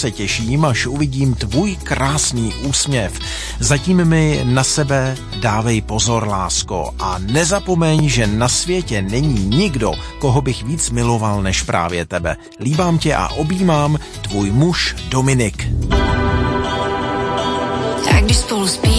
se těším, až uvidím tvůj krásný úsměv. Zatím mi na sebe dávej pozor, lásko, a nezapomeň, že na světě není nikdo, koho bych víc miloval než právě tebe. Líbám tě a objímám, tvůj muž Dominik. Tak když spolu spí